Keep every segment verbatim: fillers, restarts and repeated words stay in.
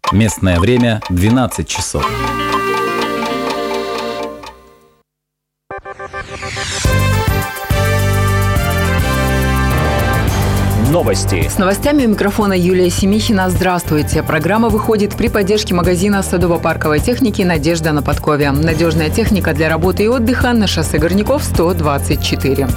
Местное время двенадцать часов. Новости. С новостями у микрофона Юлия Семихина. Здравствуйте. Программа выходит при поддержке магазина садово-парковой техники «Надежда» на Подкове. Надежная техника для работы и отдыха на шоссе Горняков сто двадцать четыре.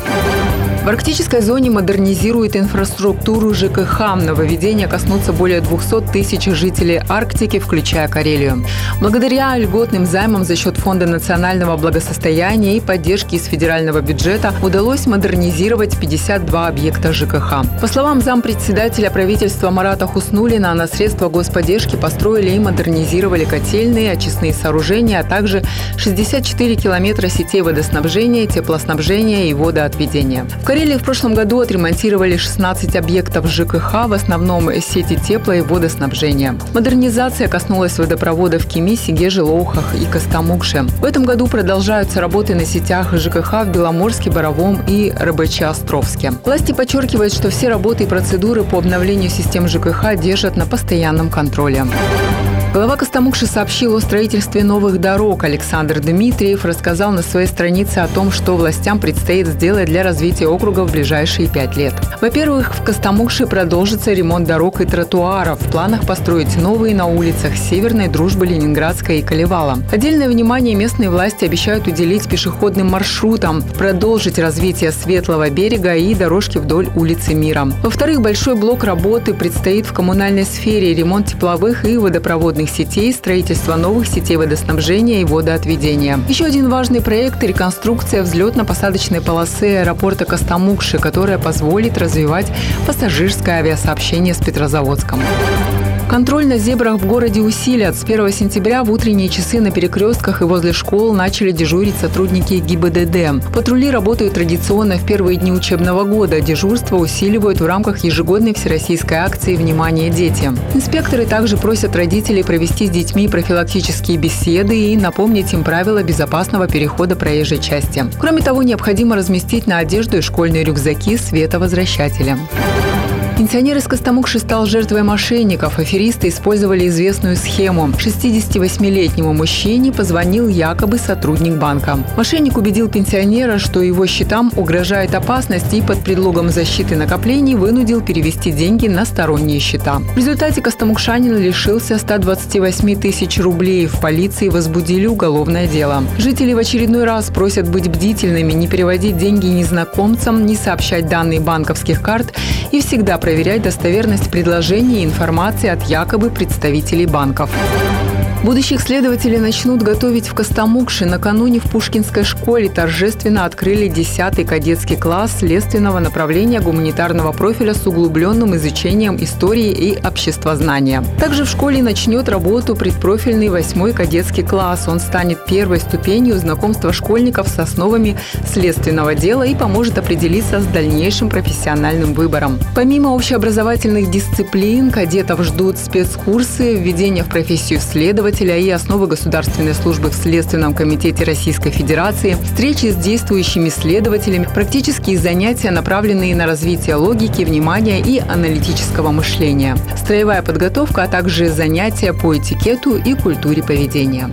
В арктической зоне модернизируют инфраструктуру ЖКХ. Нововведения коснутся более двухсот тысяч жителей Арктики, включая Карелию. Благодаря льготным займам за счет Фонда национального благосостояния и поддержки из федерального бюджета удалось модернизировать пятьдесят два объекта ЖКХ. По словам зампредседателя правительства Марата Хуснуллина, на средства господдержки построили и модернизировали котельные, очистные сооружения, а также шестьдесят четыре километра сетей водоснабжения, теплоснабжения и водоотведения. В Карелии в прошлом году отремонтировали шестнадцать объектов ЖКХ, в основном сети тепло- и водоснабжения. Модернизация коснулась водопроводов в Кеми, Сегеже, Лоухах и Костомукше. В этом году продолжаются работы на сетях ЖКХ в Беломорске, Боровом и Рыбаче-Островске. Власти подчеркивают, что все работы и процедуры по обновлению систем ЖКХ держат на постоянном контроле. Глава Костомукши сообщил о строительстве новых дорог. Александр Дмитриев рассказал на своей странице о том, что властям предстоит сделать для развития округа в ближайшие пять лет. Во-первых, в Костомукше продолжится ремонт дорог и тротуаров. В планах построить новые на улицах Северной, Дружбы, Ленинградской и Калевала. Отдельное внимание местные власти обещают уделить пешеходным маршрутам, продолжить развитие Светлого берега и дорожки вдоль улицы Мира. Во-вторых, большой блок работы предстоит в коммунальной сфере: ремонт тепловых и водопроводных сетей, строительство новых сетей водоснабжения и водоотведения. Еще один важный проект – реконструкция взлетно-посадочной полосы аэропорта Костомукши, которая позволит развивать пассажирское авиасообщение с Петрозаводском. Контроль на зебрах в городе усилят. С первого сентября в утренние часы на перекрестках и возле школ начали дежурить сотрудники ГИБДД. Патрули работают традиционно в первые дни учебного года. Дежурство усиливают в рамках ежегодной всероссийской акции «Внимание, дети». Инспекторы также просят родителей провести с детьми профилактические беседы и напомнить им правила безопасного перехода проезжей части. Кроме того, необходимо разместить на одежду и школьные рюкзаки световозвращатели. Пенсионер из Костомукши стал жертвой мошенников. Аферисты использовали известную схему. шестидесятивосьмилетнему мужчине позвонил якобы сотрудник банка. Мошенник убедил пенсионера, что его счетам угрожает опасность, и под предлогом защиты накоплений вынудил перевести деньги на сторонние счета. В результате костомукшанин лишился ста двадцати восьми тысяч рублей. В полиции возбудили уголовное дело. Жители в очередной раз просят быть бдительными, не переводить деньги незнакомцам, не сообщать данные банковских карт и всегда проверять достоверность предложений и информации от якобы представителей банков. Будущих следователей начнут готовить в Костомукше. Накануне в Пушкинской школе торжественно открыли десятый кадетский класс следственного направления гуманитарного профиля с углубленным изучением истории и обществознания. Также в школе начнет работу предпрофильный восьмой кадетский класс. Он станет первой ступенью знакомства школьников с основами следственного дела и поможет определиться с дальнейшим профессиональным выбором. Помимо общеобразовательных дисциплин, кадетов ждут спецкурсы, введение в профессию следователя и основы государственной службы в Следственном комитете Российской Федерации, встречи с действующими следователями, практические занятия, направленные на развитие логики, внимания и аналитического мышления, строевая подготовка, а также занятия по этикету и культуре поведения.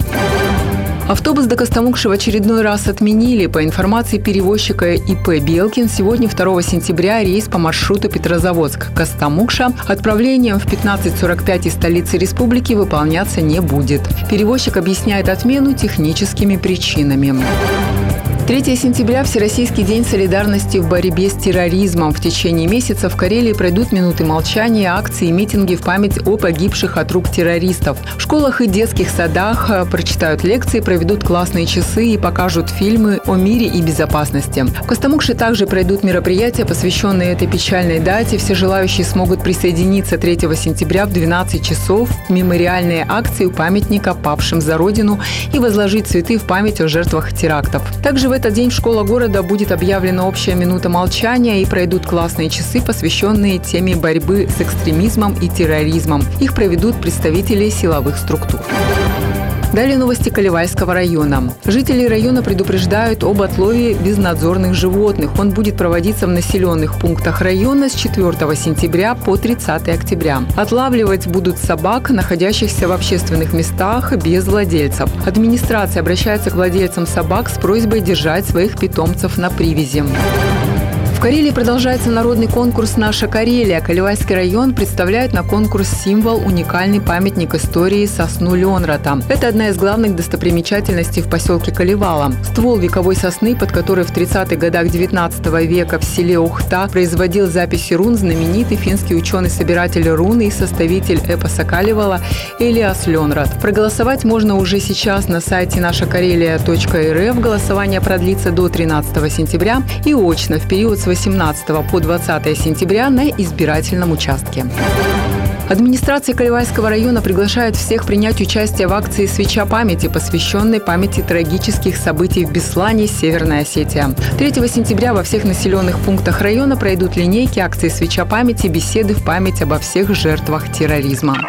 Автобус до Костомукши в очередной раз отменили. По информации перевозчика ИП «Белкин», сегодня, второго сентября, рейс по маршруту Петрозаводск-Костомукша отправлением в пятнадцать сорок пять из столицы республики выполняться не будет. Перевозчик объясняет отмену техническими причинами. третьего сентября – Всероссийский день солидарности в борьбе с терроризмом. В течение месяца в Карелии пройдут минуты молчания, акции и митинги в память о погибших от рук террористов. В школах и детских садах прочитают лекции, проведут классные часы и покажут фильмы о мире и безопасности. В Костомукше также пройдут мероприятия, посвященные этой печальной дате. Все желающие смогут присоединиться третьего сентября в двенадцать часов к мемориальной акции у памятника павшим за Родину и возложить цветы в память о жертвах терактов. Также в этот день в школах города будет объявлена общая минута молчания и пройдут классные часы, посвященные теме борьбы с экстремизмом и терроризмом. Их проведут представители силовых структур. Далее новости Калевальского района. Жители района предупреждают об отлове безнадзорных животных. Он будет проводиться в населенных пунктах района с четвёртого сентября по тридцатое октября. Отлавливать будут собак, находящихся в общественных местах без владельцев. Администрация обращается к владельцам собак с просьбой держать своих питомцев на привязи. В Карелии продолжается народный конкурс «Наша Карелия». Калевальский район представляет на конкурс символ уникальный памятник истории сосну Ленрата. Это одна из главных достопримечательностей в поселке Калевала. Ствол вековой сосны, под которой в тридцатых годах девятнадцатого века в селе Ухта производил записи рун знаменитый финский ученый-собиратель руны и составитель эпоса Калевала Элиас Ленрат. Проголосовать можно уже сейчас на сайте наша карелия точка эр эф. Голосование продлится до тринадцатого сентября и очно в период с восемнадцатого по двадцатое сентября на избирательном участке. Администрация Калевальского района приглашает всех принять участие в акции «Свеча памяти», посвященной памяти трагических событий в Беслане, Северная Осетия. третьего сентября во всех населенных пунктах района пройдут линейки, акции «Свеча памяти», беседы в память обо всех жертвах терроризма.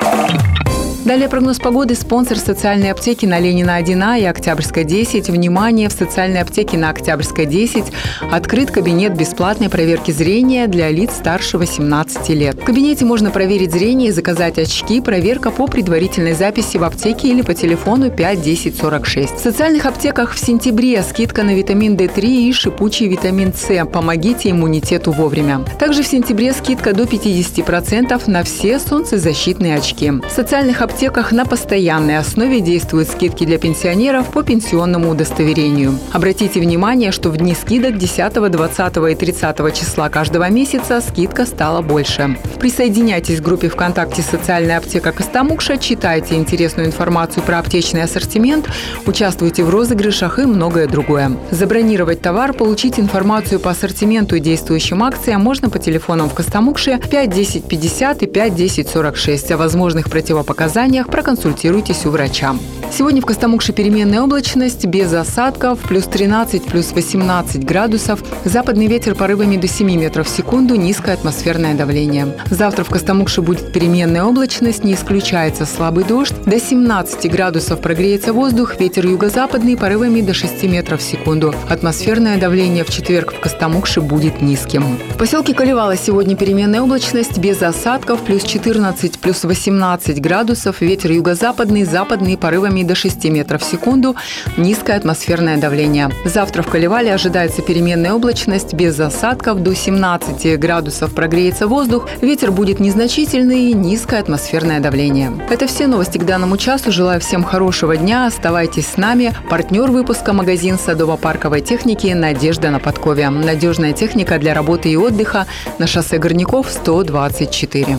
Далее прогноз погоды. Спонсор социальной аптеки на Ленина один А и Октябрьская десять. Внимание! В социальной аптеке на Октябрьской десять открыт кабинет бесплатной проверки зрения для лиц старше восемнадцати лет. В кабинете можно проверить зрение и заказать очки. Проверка по предварительной записи в аптеке или по телефону пять десять сорок шесть. В социальных аптеках в сентябре скидка на витамин дэ три и шипучий витамин С. Помогите иммунитету вовремя. Также в сентябре скидка до пятидесяти процентов на все солнцезащитные очки. В социальных аптеках В аптеках на постоянной основе действуют скидки для пенсионеров по пенсионному удостоверению. Обратите внимание, что в дни скидок десятого, двадцатого и тридцатого числа каждого месяца скидка стала больше. Присоединяйтесь к группе ВКонтакте «Социальная аптека Костомукша», читайте интересную информацию про аптечный ассортимент, участвуйте в розыгрышах и многое другое. Забронировать товар, получить информацию по ассортименту и действующим акциям можно по телефонам в Костомукше пять десять пятьдесят и пять десять сорок шесть. О возможных противопоказаниях проконсультируйтесь у врача. Сегодня в Костомукше переменная облачность, без осадков, плюс тринадцать, плюс восемнадцать градусов. Западный ветер порывами до семи метров в секунду, низкое атмосферное давление. Завтра в Костомукше будет переменная облачность, не исключается слабый дождь. До семнадцати градусов прогреется воздух, ветер юго-западный порывами до шести метров в секунду. Атмосферное давление в четверг в Костомукше будет низким. В поселке Калевала сегодня переменная облачность, без осадков, плюс четырнадцать, плюс восемнадцать градусов, ветер юго-западный, западный порывами до шести метров в секунду, низкое атмосферное давление. Завтра в Калевале ожидается переменная облачность, без осадков, до семнадцати градусов прогреется воздух, ветер будет незначительный, низкое атмосферное давление. Это все новости к данному часу. Желаю всем хорошего дня, оставайтесь с нами. Партнер выпуска — магазин садово-парковой техники «Надежда на подкове». Надежная техника для работы и отдыха на шоссе Горняков сто двадцать четыре.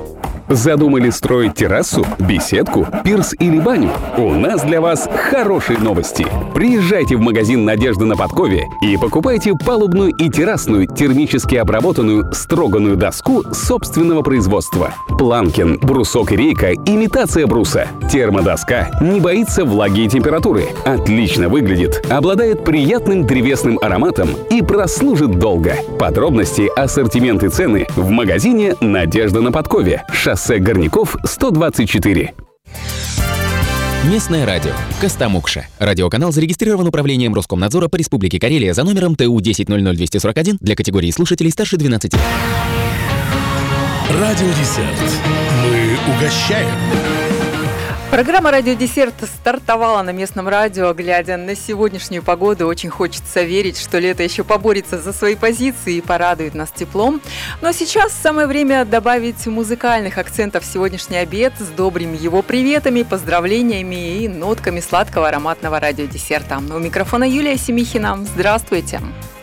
Задумали строить террасу, беседку, пирс или баню? У нас для вас хорошие новости. Приезжайте в магазин «Надежда на подкове» и покупайте палубную и террасную термически обработанную строганную доску собственного производства. Планкин, брусок и рейка – имитация бруса. Термодоска не боится влаги и температуры, отлично выглядит, обладает приятным древесным ароматом и прослужит долго. Подробности, ассортимент и цены в магазине «Надежда на подкове». Шоссе Горняков сто двадцать четыре. Местное радио. Костомукша. Радиоканал зарегистрирован управлением Роскомнадзора по Республике Карелия за номером Т У десять ноль ноль двести сорок один для категории слушателей старше двенадцати лет. Радиодесерт. Мы угощаем. Программа «Радиодесерт» стартовала на местном радио. Глядя на сегодняшнюю погоду, очень хочется верить, что лето еще поборется за свои позиции и порадует нас теплом. Но сейчас самое время добавить музыкальных акцентов в сегодняшний обед. Сдобрим его приветами, поздравлениями и нотками сладкого ароматного радиодесерта. У микрофона Юлия Семихина. Здравствуйте!